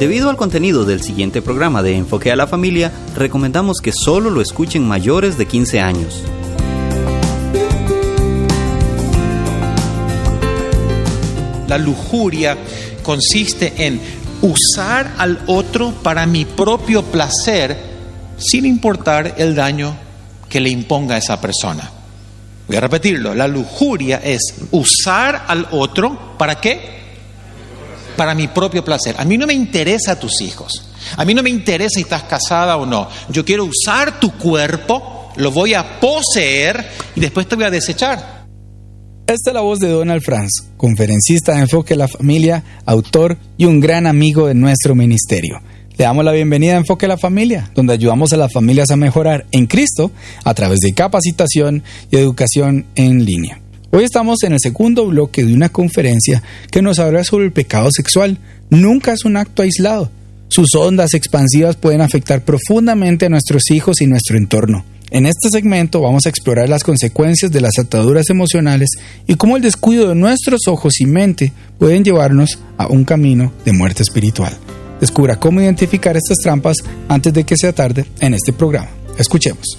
Debido al contenido del siguiente programa de Enfoque a la Familia, recomendamos que solo lo escuchen mayores de 15 años. La lujuria consiste en usar al otro para mi propio placer sin importar el daño que le imponga a esa persona. Voy a repetirlo. La lujuria es usar al otro, ¿para qué? Para mi propio placer. A mí no me interesa tus hijos. A mí no me interesa si estás casada o no. Yo quiero usar tu cuerpo, lo voy a poseer y después te voy a desechar. Esta es la voz de Donald Franz, conferencista de Enfoque a la Familia, autor y un gran amigo de nuestro ministerio. Le damos la bienvenida a Enfoque a la Familia, donde ayudamos a las familias a mejorar en Cristo a través de capacitación y educación en línea. Hoy estamos en el segundo bloque de una conferencia que nos habla sobre el pecado sexual. Nunca es un acto aislado. Sus ondas expansivas pueden afectar profundamente a nuestros hijos y nuestro entorno. En este segmento vamos a explorar las consecuencias de las ataduras emocionales y cómo el descuido de nuestros ojos y mente pueden llevarnos a un camino de muerte espiritual. Descubra cómo identificar estas trampas antes de que sea tarde en este programa. Escuchemos.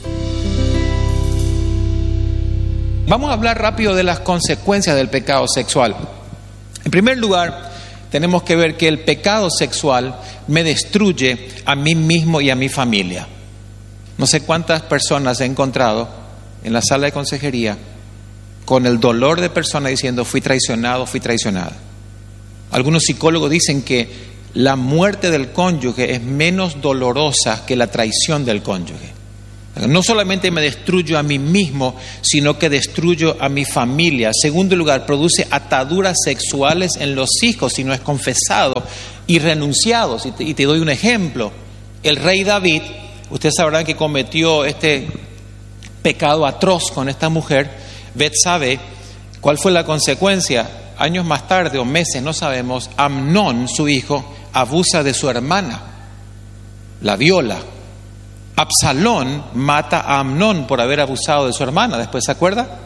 Vamos a hablar rápido de las consecuencias del pecado sexual. En primer lugar, tenemos que ver que el pecado sexual me destruye a mí mismo y a mi familia. No sé cuántas personas he encontrado en la sala de consejería con el dolor de persona diciendo fui traicionado, fui traicionada. Algunos psicólogos dicen que la muerte del cónyuge es menos dolorosa que la traición del cónyuge. No solamente me destruyo a mí mismo, sino que destruyo a mi familia. En segundo lugar, produce ataduras sexuales en los hijos si no es confesado y renunciado. Y te doy un ejemplo. El rey David, ustedes sabrán que cometió este pecado atroz con esta mujer, Betsabé. ¿Cuál fue la consecuencia? Años más tarde o meses, no sabemos, Amnón, su hijo, abusa de su hermana, la viola. Absalón mata a Amnón por haber abusado de su hermana, después, ¿se acuerda?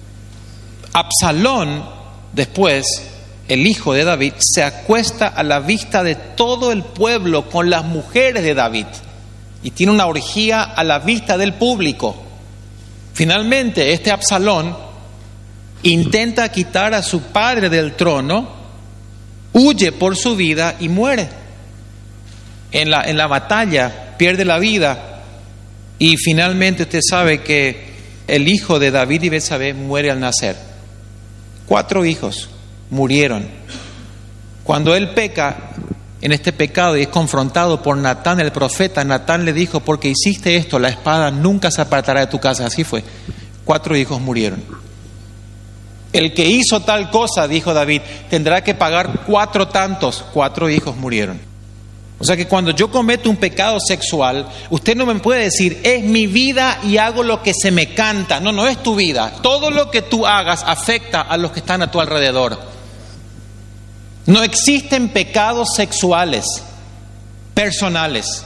Absalón, después, el hijo de David, se acuesta a la vista de todo el pueblo con las mujeres de David y tiene una orgía a la vista del público. Finalmente, este Absalón intenta quitar a su padre del trono, huye por su vida y muere. En la batalla pierde la vida. Y finalmente usted sabe que el hijo de David y Betsabé muere al nacer. 4 hijos murieron. Cuando él peca en este pecado y es confrontado por Natán el profeta, Natán le dijo, porque hiciste esto, la espada nunca se apartará de tu casa. Así fue. 4 hijos murieron. El que hizo tal cosa, dijo David, tendrá que pagar 4 tantos. 4 hijos murieron. O sea que cuando yo cometo un pecado sexual, usted no me puede decir, es mi vida y hago lo que se me canta. No, no es tu vida. Todo lo que tú hagas afecta a los que están a tu alrededor. No existen pecados sexuales personales.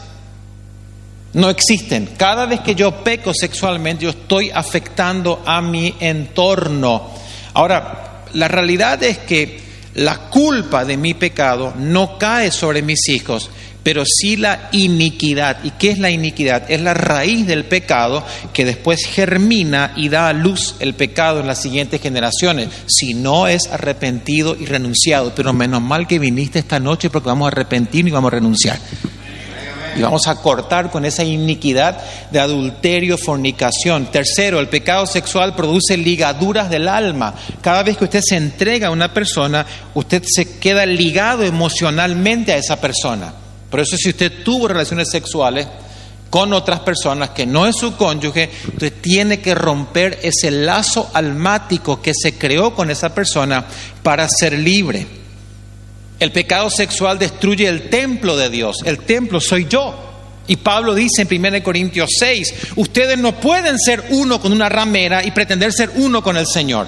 No existen. Cada vez que yo peco sexualmente, yo estoy afectando a mi entorno. Ahora, la realidad es que la culpa de mi pecado no cae sobre mis hijos, pero sí la iniquidad. ¿Y qué es la iniquidad? Es la raíz del pecado que después germina y da a luz el pecado en las siguientes generaciones, si no es arrepentido y renunciado. Pero menos mal que viniste esta noche porque vamos a arrepentirnos y vamos a renunciar. Y vamos a cortar con esa iniquidad de adulterio, fornicación. Tercero, el pecado sexual produce ligaduras del alma. Cada vez que usted se entrega a una persona, usted se queda ligado emocionalmente a esa persona. Por eso si usted tuvo relaciones sexuales con otras personas que no es su cónyuge, usted tiene que romper ese lazo almático que se creó con esa persona para ser libre. El pecado sexual destruye el templo de Dios. El templo soy yo. Y Pablo dice en 1 Corintios 6, ustedes no pueden ser uno con una ramera y pretender ser uno con el Señor.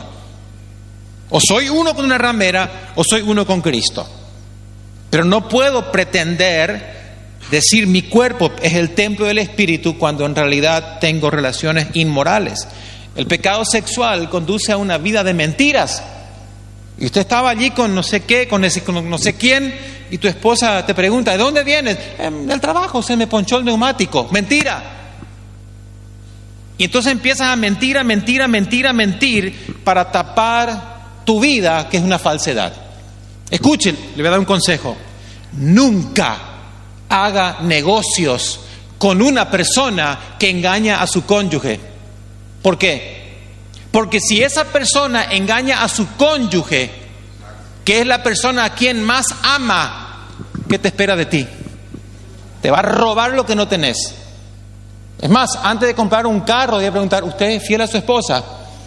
O soy uno con una ramera o soy uno con Cristo. Pero no puedo pretender decir mi cuerpo es el templo del Espíritu cuando en realidad tengo relaciones inmorales. El pecado sexual conduce a una vida de mentiras. Y usted estaba allí con no sé qué, con no sé quién, y tu esposa te pregunta, ¿de dónde vienes? Del trabajo, se me ponchó el neumático. Mentira. Y entonces empiezas a mentir para tapar tu vida, que es una falsedad. Escuchen, le voy a dar un consejo. Nunca haga negocios con una persona que engaña a su cónyuge. ¿Por qué? Porque si esa persona engaña a su cónyuge, que es la persona a quien más ama, ¿qué te espera de ti? Te va a robar lo que no tenés. Es más, antes de comprar un carro, debe preguntar, ¿usted es fiel a su esposa?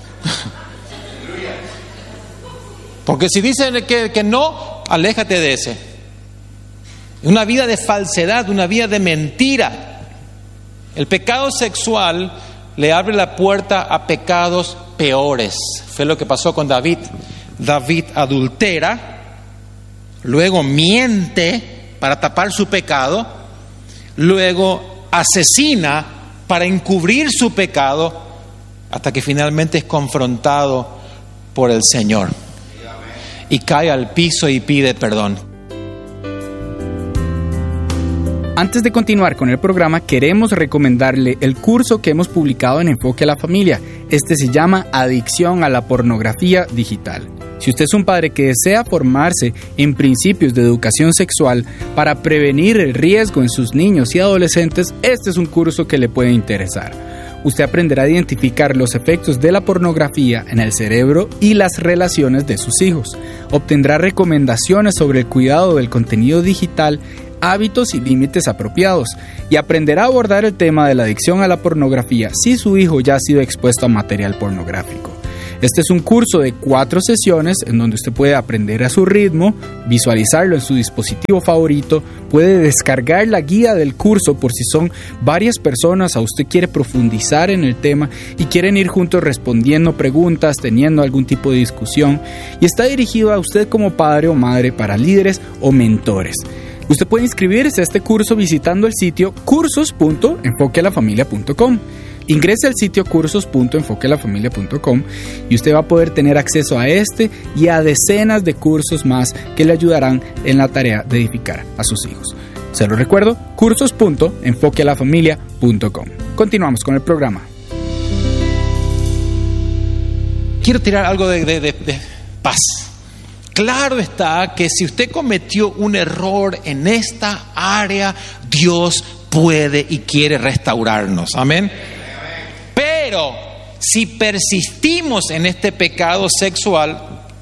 Porque si dicen que no, aléjate de ese. Una vida de falsedad, una vida de mentira. El pecado sexual le abre la puerta a pecados peores. Fue lo que pasó con David. David adultera, luego miente para tapar su pecado, luego asesina para encubrir su pecado, hasta que finalmente es confrontado por el Señor y cae al piso y pide perdón. Antes de continuar con el programa, queremos recomendarle el curso que hemos publicado en Enfoque a la Familia. Este se llama Adicción a la Pornografía Digital. Si usted es un padre que desea formarse en principios de educación sexual para prevenir el riesgo en sus niños y adolescentes, este es un curso que le puede interesar. Usted aprenderá a identificar los efectos de la pornografía en el cerebro y las relaciones de sus hijos. Obtendrá recomendaciones sobre el cuidado del contenido digital, hábitos y límites apropiados, y aprenderá a abordar el tema de la adicción a la pornografía si su hijo ya ha sido expuesto a material pornográfico. Este es un curso de 4 sesiones en donde usted puede aprender a su ritmo, visualizarlo en su dispositivo favorito, puede descargar la guía del curso por si son varias personas o usted quiere profundizar en el tema y quieren ir juntos respondiendo preguntas, teniendo algún tipo de discusión, y está dirigido a usted como padre o madre para líderes o mentores. Usted puede inscribirse a este curso visitando el sitio cursos.enfoquealafamilia.com. Ingrese al sitio cursos.enfoquealafamilia.com y usted va a poder tener acceso a este y a decenas de cursos más que le ayudarán en la tarea de edificar a sus hijos. Se lo recuerdo, cursos.enfoquealafamilia.com. Continuamos con el programa. Quiero tirar algo de paz. Claro está que si usted cometió un error en esta área, Dios puede y quiere restaurarnos. Amén. Pero si persistimos en este pecado sexual,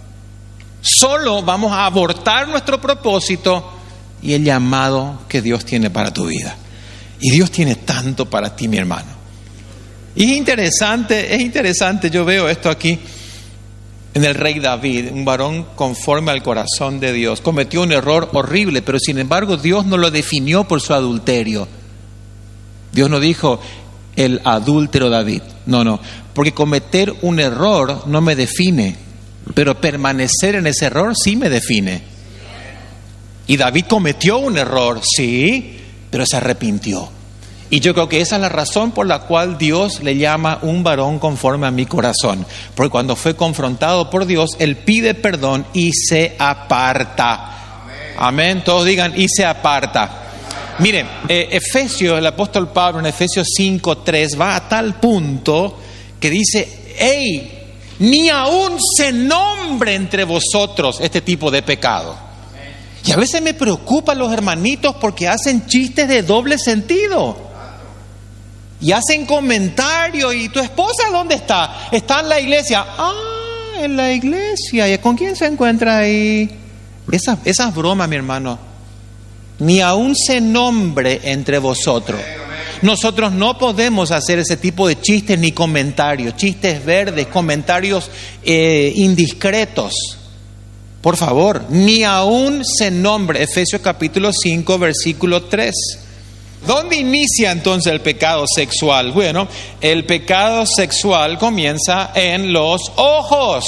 solo vamos a abortar nuestro propósito y el llamado que Dios tiene para tu vida. Y Dios tiene tanto para ti, mi hermano. Y es interesante, yo veo esto aquí en el rey David, un varón conforme al corazón de Dios. Cometió un error horrible, pero sin embargo Dios no lo definió por su adulterio. Dios no dijo el adúltero David. No, porque cometer un error no me define, pero permanecer en ese error sí me define. Y David cometió un error, sí, pero se arrepintió. Y yo creo que esa es la razón por la cual Dios le llama un varón conforme a mi corazón. Porque cuando fue confrontado por Dios, él pide perdón y se aparta. Amén. Todos digan, y se aparta. Miren, Efesios, el apóstol Pablo en Efesios 5:3 va a tal punto que dice, hey, ni aún se nombre entre vosotros este tipo de pecado. Y a veces me preocupan los hermanitos porque hacen chistes de doble sentido. Y hacen comentarios. ¿Y tu esposa dónde está? Está en la iglesia. En la iglesia. ¿Y con quién se encuentra ahí? Esas bromas, mi hermano. Ni aún se nombre entre vosotros. Nosotros no podemos hacer ese tipo de chistes ni comentarios. Chistes verdes, comentarios indiscretos. Por favor, ni aún se nombre. Efesios capítulo 5, versículo 3. ¿Dónde inicia entonces el pecado sexual? Bueno, el pecado sexual comienza en los ojos.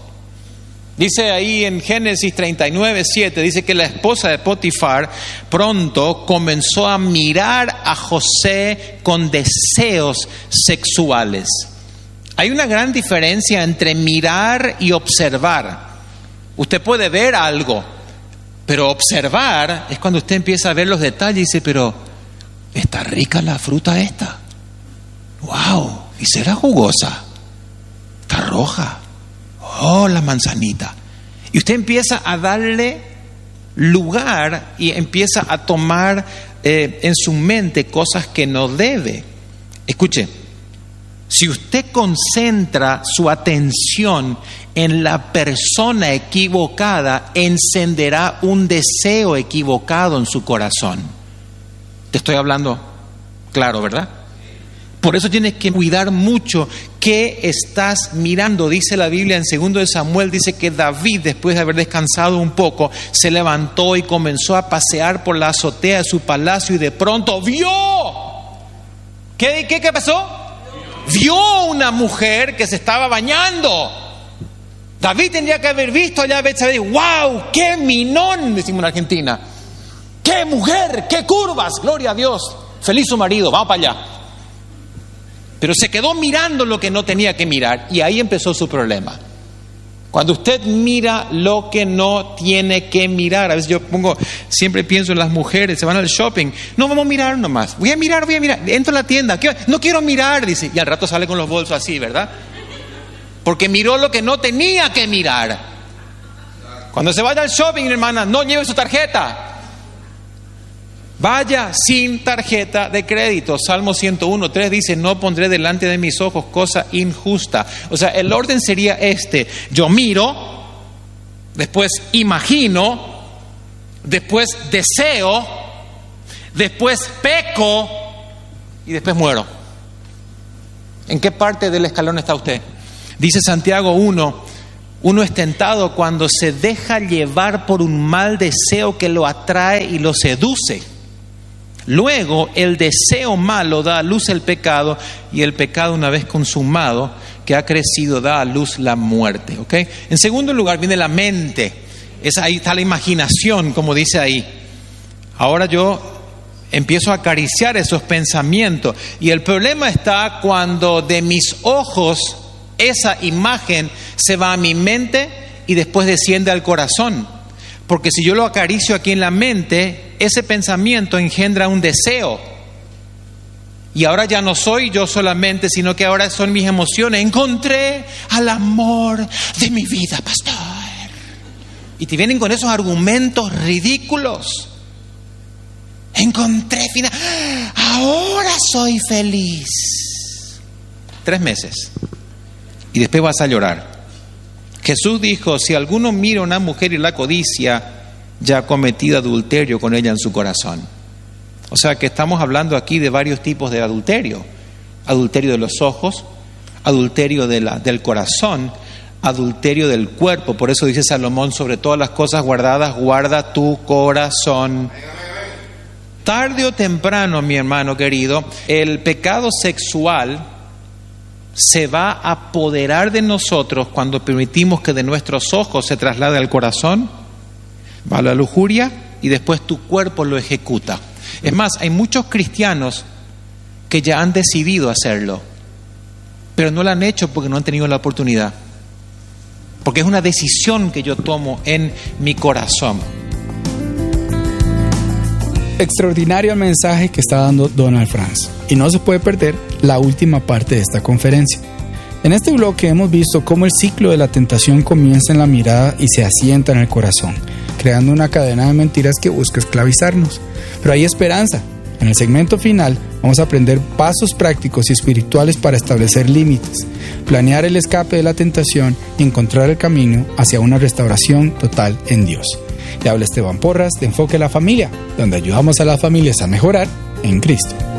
Dice ahí en Génesis 39:7, dice que la esposa de Potifar pronto comenzó a mirar a José con deseos sexuales. Hay una gran diferencia entre mirar y observar. Usted puede ver algo, Pero observar es cuando usted empieza a ver los detalles y dice, pero está rica la fruta esta. ¡Wow! ¿Y será jugosa? Está roja. ¡Oh, la manzanita! Y usted empieza a darle lugar y empieza a tomar en su mente cosas que no debe. Escuche, si usted concentra su atención en la persona equivocada, encenderá un deseo equivocado en su corazón. Te estoy hablando claro, ¿verdad? Por eso tienes que cuidar mucho qué estás mirando. Dice la Biblia en 2 de Samuel, dice que David, después de haber descansado un poco, se levantó y comenzó a pasear por la azotea de su palacio y de pronto vio. ¿Qué pasó? Vio una mujer que se estaba bañando. David tendría que haber visto allá, ¡wow! ¡Qué minón! Decimos en Argentina. ¡Qué mujer! ¡Qué curvas! ¡Gloria a Dios! ¡Feliz su marido! ¡Vamos para allá! Pero se quedó mirando lo que no tenía que mirar y ahí empezó su problema. Cuando usted mira lo que no tiene que mirar, a veces yo siempre pienso en las mujeres, se van al shopping, no, vamos a mirar nomás, voy a mirar, entro a la tienda, no quiero mirar, dice, y al rato sale con los bolsos así, ¿verdad? Porque miró lo que no tenía que mirar. Cuando se vaya al shopping, hermana, no lleve su tarjeta. Vaya sin tarjeta de crédito. Salmo 101:3 dice, no pondré delante de mis ojos cosa injusta. O sea, el orden sería este. Yo miro, después imagino, después deseo, después peco y después muero. ¿En qué parte del escalón está usted? Dice Santiago 1, uno es tentado cuando se deja llevar por un mal deseo que lo atrae y lo seduce. Luego el deseo malo da a luz el pecado y el pecado, una vez consumado, que ha crecido, da a luz la muerte. ¿Okay? En segundo lugar viene la mente. Ahí está la imaginación, como dice ahí. Ahora yo empiezo a acariciar esos pensamientos y el problema está cuando de mis ojos esa imagen se va a mi mente y después desciende al corazón. Porque si yo lo acaricio aquí en la mente, ese pensamiento engendra un deseo. Y ahora ya no soy yo solamente, sino que ahora son mis emociones. Encontré al amor de mi vida, pastor. Y te vienen con esos argumentos ridículos. Encontré final. Ahora soy feliz. 3 meses. Y después vas a llorar. Jesús dijo, si alguno mira a una mujer y la codicia, ya ha cometido adulterio con ella en su corazón. O sea que estamos hablando aquí de varios tipos de adulterio. Adulterio de los ojos, adulterio del corazón, adulterio del cuerpo. Por eso dice Salomón, sobre todas las cosas guardadas, guarda tu corazón. Tarde o temprano, mi hermano querido, el pecado sexual se va a apoderar de nosotros cuando permitimos que de nuestros ojos se traslade al corazón, va a la lujuria y después tu cuerpo lo ejecuta. Es más, hay muchos cristianos que ya han decidido hacerlo, pero no lo han hecho porque no han tenido la oportunidad. Porque es una decisión que yo tomo en mi corazón. Extraordinario el mensaje que está dando Donald Franz. Y no se puede perder la última parte de esta conferencia. En este bloque hemos visto cómo el ciclo de la tentación comienza en la mirada y se asienta en el corazón, creando una cadena de mentiras que busca esclavizarnos. Pero hay esperanza. En el segmento final vamos a aprender pasos prácticos y espirituales para establecer límites, planear el escape de la tentación y encontrar el camino hacia una restauración total en Dios. Le habla Esteban Porras de Enfoque a la Familia, donde ayudamos a las familias a mejorar en Cristo.